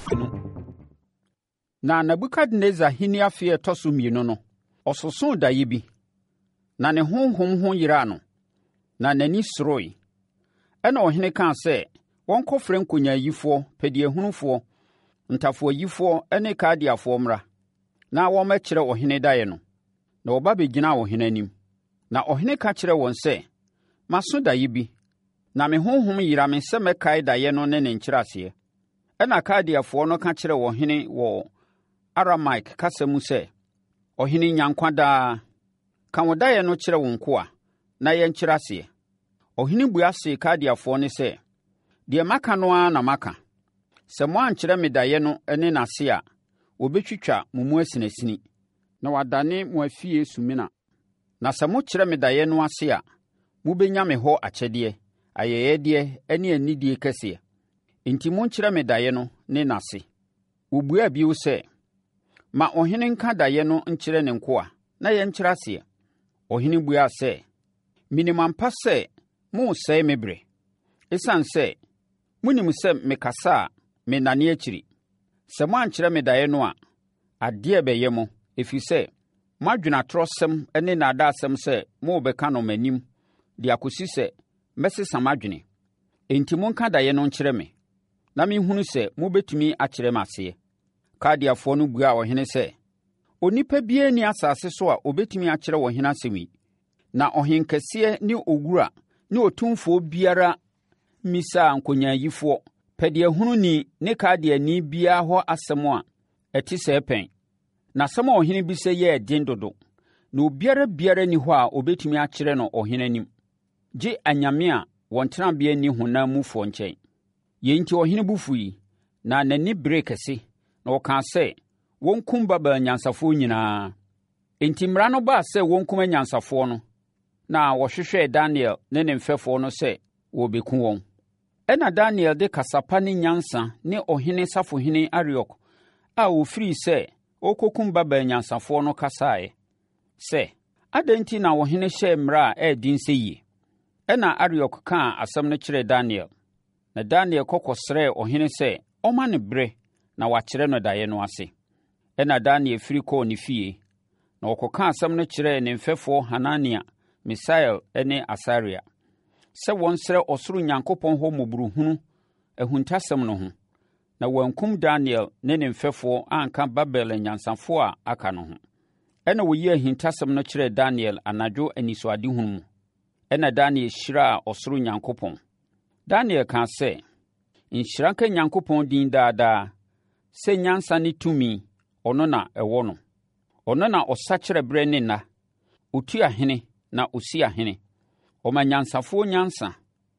Na Nebukadnezar hini afe a ɛtɔ so mmienu no, ɔsosoo daeɛ bi, na ne honhom ho yeraa no, na n'ani soroe. Ɛna ɔhene kaa sɛ, wɔnkɔfrɛ nkonyaayifoɔ, pɛdiahunufoɔ, ntafowayifoɔ ne Kaldeafoɔ mmra, na wɔmmɛkyerɛ ɔhene daeɛ no. Na wɔba bɛgyinaa ɔhene anim. Na ɔhene ka kyerɛɛ wɔn sɛ, maso daeɛ bi, na me honhom yera me sɛ mɛkae daeɛ no ne ne nkyerɛaseɛ. Ɛna Kaldeafoɔ no ka kyerɛɛ ɔhene wɔ Aramaik kasa mu sɛ, ɔhene nya nkwa daa, ka wo daeɛ no kyerɛ wo nkoa, na yɛnkyerɛ aseɛ. Ɔhene bua see Kaldeafoɔ no sɛ, deɛ maka no ara na maka. Sɛ moankyerɛ me daeɛ no ne n'ase a, wɔbɛtwitwa mo mu asinasini, na wɔadane mo afie sumina. Na sɛ mokyerɛ me daeɛ no ase a, mobɛnya me hɔ akyɛdeɛ, ayɛyɛdeɛ ne anidie kɛseɛ. Enti monkyerɛ me daeɛ no ne n'ase. Wɔbuaa bio sɛ, ma ɔhene nka daeɛ no nkyerɛ ne nkoa, na yɛnkyerɛ aseɛ. Ɔhene buaa sɛ, minim ampa sɛ moresɛe me berɛ, ɛsiane sɛ monim sɛ mekasa a mennane akyiri. Sɛ moankyerɛ me daeɛ no a, adeɛ bɛyɛ mo, ɛfiri sɛ moadwene atorɔsɛm ne nnaadaasɛm sɛ morebɛka no m'anim de akɔsi sɛ mɛsesa m'adwene. Enti monka daeɛ no nkyerɛ me, na menhunu sɛ mobɛtumi akyerɛ me aseɛ. Kaldeafoɔ no buaa ɔhene sɛ, onipa biara nni asase so a obɛtumi akyerɛ ɔhene asɛm yi. Na ɔhenkɛseɛ ne owura ne otumfoɔ biara mmisaa nkonyaayifoɔ, pɛdiahununi ne Kaldeani biara hɔ asɛm a ɛte sɛ pɛn. Na asɛm a ɔhene bisa yɛɛ den dodo, na obiara nni hɔ a obɛtumi akyerɛ no ɔhene anim, gye anyame a wɔn tenabea nni honam mufoɔ nkyɛn. Yei nti ɔhene bo fuiɛ, na n'ani beree kɛse, na ɔkaa sɛ, wɔnkum Babel anyansafoɔ nyinaa. Enti mmara no baa sɛ wɔnkum anyansafoɔ no, na wɔhwehwɛɛ Daniel ne ne mfɛfoɔ no sɛ wɔbɛku wɔn. Ɛna Daniel de kasapa ne nyansa ne ɔhene safohene Ariok a ɔfirii sɛ ɔrekɔkum Babel anyansafoɔ no kasaeɛ sɛ, adɛn nti na ɔhene hyɛɛ mmara a ɛyɛ sɛ yie? Ɛna Ariok kaa asɛm no kyerɛɛ Daniel. Na Daniel kɔkɔsrɛɛ ɔhene sɛ ɔma ne berɛ na wakyerɛ no daeɛ no ase. Ɛna Daniel firi kɔɔ ne fie, na ɔkɔkaa asɛm no kyerɛɛ ne mfɛfoɔ Hanania, Misael ne Asaria, sɛ wɔnsrɛ ɔsoro Onyankopɔn hɔ mmɔborɔhunu ahuntasɛm no ho, na wɔankum Daniel ne ne mfɛfoɔ anka Babel anyansafoɔ a aka no ho. Ɛna wɔyi ahintasɛm no kyerɛɛ Daniel anadwo anisoadehunu mu. Ɛna Daniel hyiraa ɔsoro Onyankopɔn. Daniel kaa sɛ, nhyira nka Onyankopɔn din daadaa, sɛ nyansa ne tumi ɔno na ɛwɔ no. Ɔno na ɔsakyerɛ berɛ ne nna, ɔtu ahene na ɔsi ahene. Ɔma nyansafoɔ nyansa,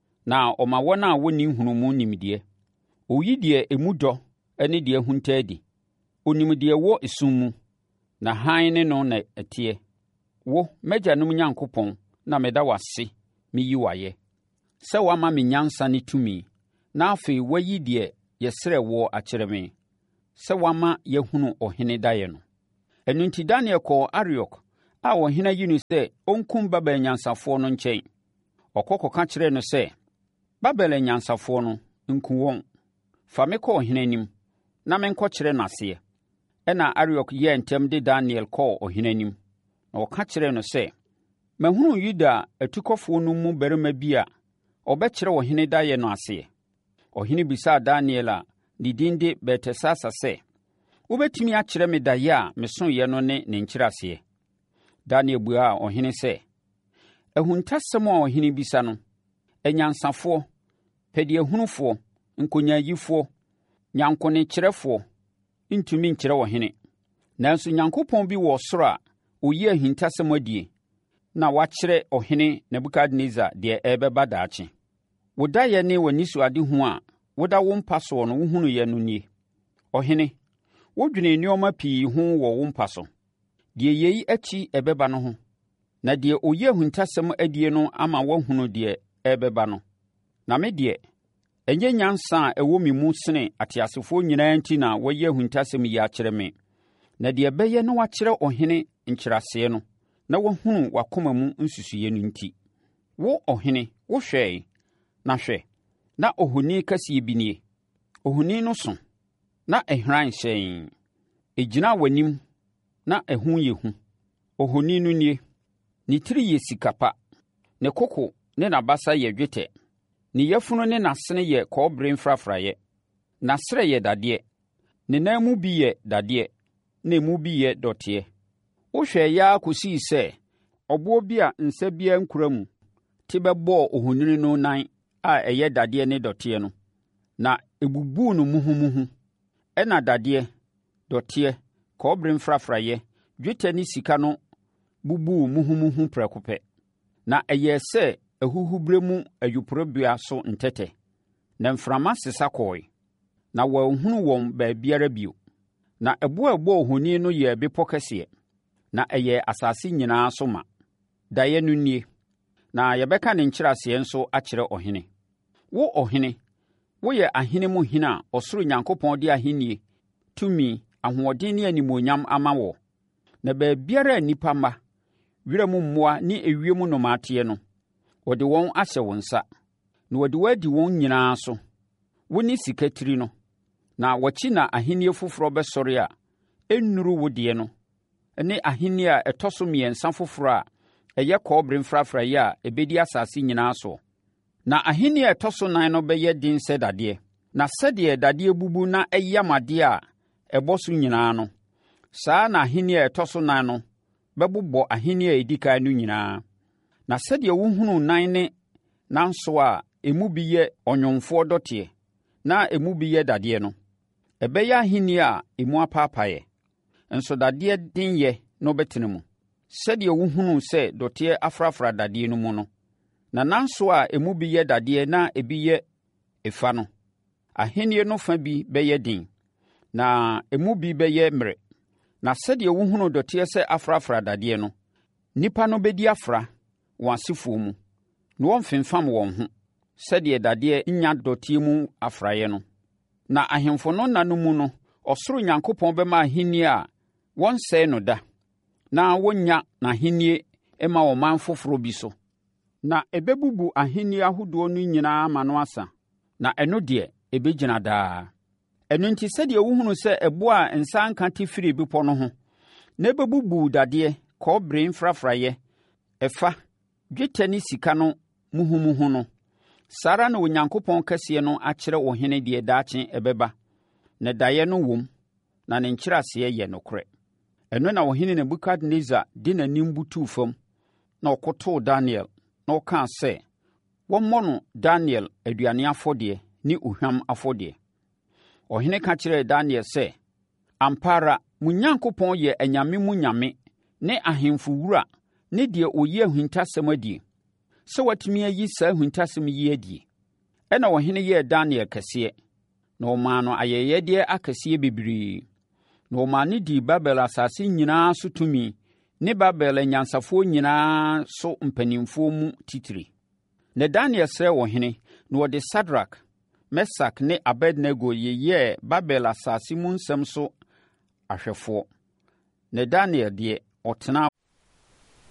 na ɔma wɔn a wɔnni nhunumu nimdeɛ. Ɔyi deɛ emu dɔ ne deɛ ahunta adi. Ɔnim deɛ ɛwɔ esum mu, na hann ne no na ɛteɛ. Wo, m'agyanom Nyankopɔn, na meda wo ase, meyi wo ayɛ, sɛ woama me nyansa ne tumi, na afei woayi deɛ yɛsrɛ wo akyerɛ me, sɛ woama yɛahunu ɔhene daeɛ no. Ɛno enti Daniel kɔɔ Ariok a ɔhene ayi no sɛ ɔnkum Babel anyansafoɔ no nkyɛn. Ɔkɔkɔka kyerɛɛ no sɛ, Babel anyansafoɔ no, nku wɔn. Fa me kɔ ɔhene anim, na menkɔkyerɛ n'aseɛ. Ɛna Ariok yɛɛ ntɛm de Daniel kɔɔ ɔhene anim, na ɔka kyerɛɛ no sɛ, mahunu Yuda atukɔfoɔ no mu barima bi a ɔbɛkyerɛ ɔhene daeɛ no aseɛ. Ɔhene bisaa Daniel a ne din de Beltesasa sɛ, wobɛtumi akyerɛ me daeɛ a mesoeɛ no ne ne nkyerɛaseɛ? Daniel buaa ɔhene sɛ, ahuntasɛm a ɔhene bisa no, anyansafoɔ, pɛdiahunufoɔ, nkonyaayifoɔ, nyankonekyerɛfoɔ ntumi nkyerɛ ɔhene. Nanso Onyankopɔn bi wɔ ɔsoro a ɔyi ahintasɛm adie, na wakyerɛ ɔhene Nebukadnezar deɛ ɛrebɛba daakye. Wo daeɛ ne w'anisoadehu a woda wo mpa soɔ no wohunuiɛ no nie. Ɔhene, wodwene nneɛma pii ho wɔ wo mpa so, deɛ yei akyi ɛbɛba no ho, na deɛ ɔyi ahintasɛm adie no ama woahunu deɛ ɛrebɛba no. Na me deɛ, ɛnyɛ nyansa a ɛwɔ me mu sene ateasefoɔ nyinaa nti na wɔayi ahintasɛm yi akyerɛ me, na deɛ ɛbɛyɛ na wakyerɛ ɔhene nkyerɛaseɛ no, na wahunu w'akoma mu nsusuiɛ no nti. Wo ɔhene, wohwɛe, na hwɛ, na ohoni kɛseɛ bi nie. Ohoni no so, na ɛhran hyɛn. Ɛgyina w'anim na ɛho yɛ hu. Ohoni no nie. Ne tiri yɛ sikapa. Ne koko ne n'abasa yɛ dwetɛ. Ne yafunu ne n'asene yɛ kɔbere mfrafraeɛ. N'aserɛ yɛ dadeɛ. Ne nan mu bi yɛ dadeɛ, na emu bi yɛ dɔteɛ. Wohwɛ ya kɔsii sɛ ɔboɔ bi a nsa biara nkura mu te bɛbɔɔ ohoni no nan a ɛyɛ dadeɛ ne dɔteɛ no, na ebubuu no muhumuhu. Ɛna dadeɛ, dɔteɛ, kɔbere mfrafraeɛ, dwetɛ ne sika no bubuu muhumuhu prɛko pɛ. Na ɛyɛɛ sɛ ahuhubere mu ayuporobea so ntɛtɛ. Na mframa sesa kɔɔe, na wɔanhunu wɔn baabiara bio. Na ɛboɔ a ɛbɔɔ ohoni no yɛɛ bepɔ kɛseɛ, na ɛyɛɛ asase nyinaa so ma. Daeɛ no nie, na yɛbɛka ne nkyerɛaseɛ nso akyerɛ ɔhene. Wo ɔhene, woyɛ ahene mu hene a ɔsoro Onyankopɔn de ahennie, tumi, ahoɔden ne animuonyam ama wɔ. Na baabiara a nnipa mma, wiram mmoa ne ewiem nnomaa teɛ no, wɔde wɔn ahyɛ wo nsa, na wɔde wɔadi wɔn nyinaa so. Wo ne sikatiri no, na wɔakyi na ahennie foforɔ bɛsɔre a ɛnnuru wo deɛ no, ne ahennie a ɛtɔ so mmiɛnsa foforɔ a ɛyɛ kɔbere mfrafraeɛ a ɛbɛdi asase nyinaa soɔ. Na ahennie a ɛtɔ so nan no bɛyɛ den sɛ dadeɛ. Na sɛdeɛ dadeɛ bubu na ɛyam adeɛ a ɛbɔ so nyinaa no, saa na ahennie a ɛtɔ so nan no bɛbobɔ ahennie a ɛdi kan no nyinaa. Na sɛdeɛ wohunu nan ne nanso a emu bi yɛ ɔnwomfoɔ dɔteɛ, na emu bi yɛ dadeɛ no, ɛbɛyɛ ahennie a emu apaapaeɛ, nso dadeɛ denyɛ no bɛtena mu. Sɛdeɛ wohunu sɛ dɔteɛ afrafra dadeɛ no mu no, na nanso a emu bi yɛ dadeɛ na ebi yɛ efa no, ahennie no fa bi bɛyɛ den, na emu bi bɛyɛ mmerɛ. Na sɛdeɛ wohunu dɔteɛ sɛ afrafra dadeɛ no, nnipa no bɛdi afra wɔn asefoɔ mu, na wɔmfemfam wɔn ho, sɛdeɛ dadeɛ nya dɔteɛ mu afraeɛ no. Na ahemfo no nna no mu no, ɔsoro Onyankopɔn bɛma ahennie a wɔnsɛe no da, na wɔnnya n'ahennie ma ɔman foforɔ bi so. Na ɛbɛbubu ahennie ahodoɔ no nyinaa ama no asa, na ɛno deɛ ɛbɛgyina daa. Ɛno nti sɛdeɛ wohunu sɛ ɛboɔ a nsa nka te firi bepɔ no ho, na ɛbɛbubu dadeɛ, kɔbere mfrafraeɛ, ɛfa, dwetɛ ne sika no muhumuhu no, saa ara na Onyankopɔn kɛseɛ no akyerɛ ɔhene deɛ daakye ɛbɛba, na daeɛ no wom, na ne nkyerɛaseɛ yɛ nokorɛ. Ɛno na ɔhene Nebukadnessar de n'anim butuu fam, na ɔkotoo Daniel, na ɔkaa sɛ, wɔmmɔ no Daniel aduane afɔdeɛ ne ohwam afɔdeɛ. Ɔhene ka kyerɛɛ Daniel sɛ, ampa ara, mo Onyankopɔn yɛ anyame mu nyame ne ahemfo wura ne deɛ ɔyi ahintasɛm adie, sɛ watumi ayi saa ahintasɛm yi adie. Ɛna ɔhene yɛɛ Daniel kɛseɛ, na ɔmaa no ayɛyɛdeɛ akɛseɛ bebree. Na ɔmaa no dii Babel asase nyinaa so tumi ne Babel anyansafoɔ nyinaa so mpanimfoɔ mu titire. Na Daniel srɛɛ ɔhene, na ɔde Sadrak, Mesak ne Abednego yɛyɛɛ Babel asase mu nsɛm so ahwɛfoɔ. Na Daniel deɛ, ɔtenaa